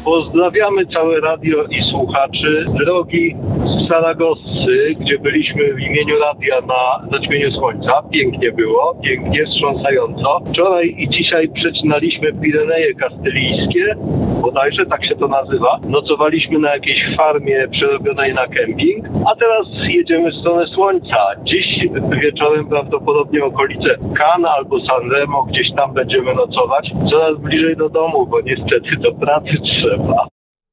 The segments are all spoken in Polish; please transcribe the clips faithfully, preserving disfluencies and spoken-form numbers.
Pozdrawiamy całe radio i słuchaczy. Drogi z Saragossy, gdzie byliśmy w imieniu radia na zaćmieniu słońca. Pięknie było, pięknie, wstrząsająco. Wczoraj i dzisiaj przecinaliśmy Pireneje Kastylijskie, bodajże tak się to nazywa. Nocowaliśmy na jakiejś farmie przerobionej na kemping, a teraz jedziemy w stronę słońca. Dziś wieczorem prawdopodobnie okolice Cannes albo Sanremo, gdzieś tam będziemy nocować. Coraz bliżej do domu, bo niestety do pracy trzeba.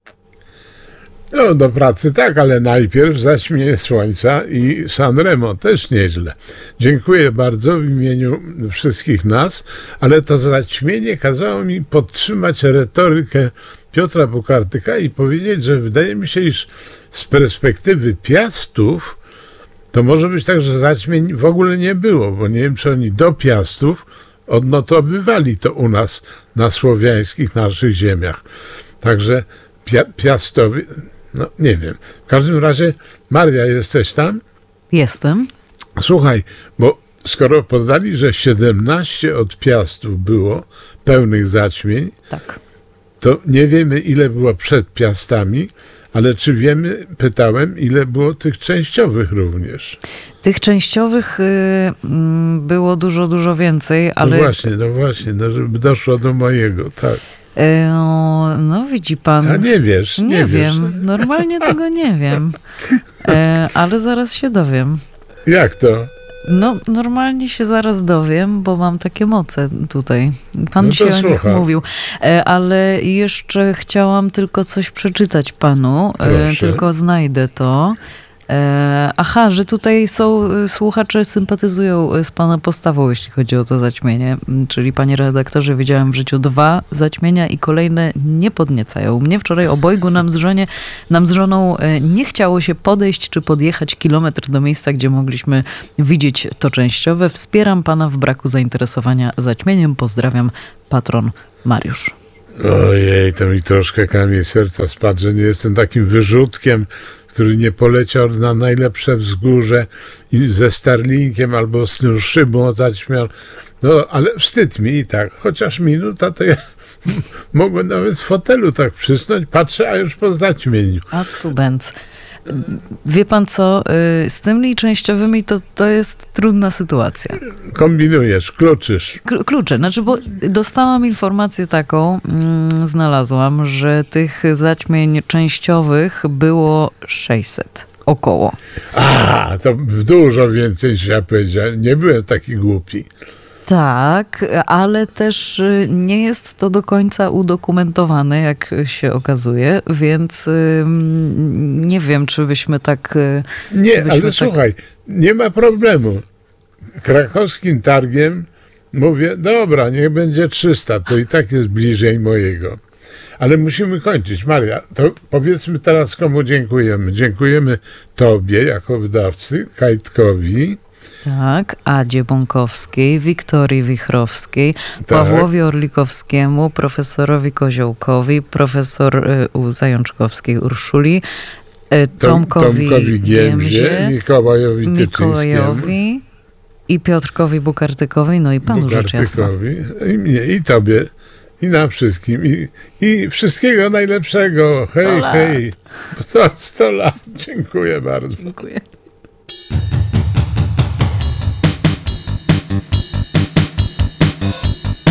No, do pracy tak, ale najpierw zaćmienie słońca i Sanremo też nieźle. Dziękuję bardzo w imieniu wszystkich nas, ale to zaćmienie kazało mi podtrzymać retorykę Piotra Bukartyka i powiedzieć, że wydaje mi się, iż z perspektywy Piastów to może być tak, że zaćmień w ogóle nie było, bo nie wiem, czy oni do Piastów odnotowywali to u nas na słowiańskich naszych ziemiach. Także Pia- Piastowie... No, nie wiem. W każdym razie, Maria, jesteś tam? Jestem. Słuchaj, bo skoro podali, że siedemnaście od Piastów było pełnych zaćmień, Tak. to nie wiemy, ile było przed Piastami, ale czy wiemy, pytałem, ile było tych częściowych również? Tych częściowych y, mm, było dużo, dużo więcej, ale... No właśnie, no właśnie, no żeby doszło do mojego, tak. E, no widzi pan... A nie wiesz, nie, Nie wiesz. wiem, normalnie tego nie wiem, e, ale zaraz się dowiem. Jak to? No, normalnie się zaraz dowiem, bo mam takie moce tutaj. Pan No to dzisiaj o nich słucham. mówił. E, ale jeszcze chciałam tylko coś przeczytać panu, e, Proszę. tylko znajdę to. E, aha, że tutaj są e, słuchacze sympatyzują z pana postawą, jeśli chodzi o to zaćmienie. M, Czyli panie redaktorze, widziałem w życiu dwa zaćmienia i kolejne nie podniecają mnie. Wczoraj obojgu nam z, żonie, nam z żoną e, nie chciało się podejść czy podjechać kilometr do miejsca, gdzie mogliśmy widzieć to częściowe. Wspieram pana w braku zainteresowania zaćmieniem. Pozdrawiam, patron Mariusz. Ojej, to mi troszkę kamień serca spadł, że nie jestem takim wyrzutkiem, który nie poleciał na najlepsze wzgórze i ze Starlinkiem albo z tą szybą zaćmiał. No, ale wstyd mi i tak. Chociaż minuta, to ja mogłem nawet w fotelu tak przysnąć, patrzę, a już po zaćmieniu. A tu bęc. Wie pan co, y, z tymi częściowymi to, to jest trudna sytuacja. Kombinujesz, kluczysz. K- Klucze, znaczy, bo dostałam informację taką, mm, znalazłam, że tych zaćmień częściowych było sześćset. Około. A, to dużo więcej niż ja powiedziałem. Nie byłem taki głupi. Tak, ale też y, nie jest to do końca udokumentowane, jak się okazuje, więc y, nie wiem, czy byśmy tak... y, Nie, byśmy ale tak- słuchaj, nie ma problemu. Krakowskim targiem mówię, dobra, niech będzie trzysta, to i tak jest bliżej mojego. Ale musimy kończyć. Maria, to powiedzmy teraz, komu dziękujemy. Dziękujemy tobie jako wydawcy, Kajtkowi. Tak, Adzie Bąkowskiej, Wiktorii Wichrowskiej, Pawłowi Orlikowskiemu, profesorowi Koziołkowi, profesor y, u Zajączkowskiej Urszuli, y, Tomkowi, Tomkowi Giemzie, Giemzie, Mikołajowi Tyczyńskiemu. Mikołajowi i Piotrkowi Bukartykowi, no i panu rzecz jasna. Bukartykowi, i mnie, i tobie, i nam wszystkim. I, i wszystkiego najlepszego. Hej, lat. hej. sto, sto lat. Dziękuję bardzo. Dziękuję.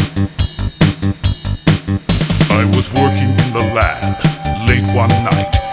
I was working in the lab late one night.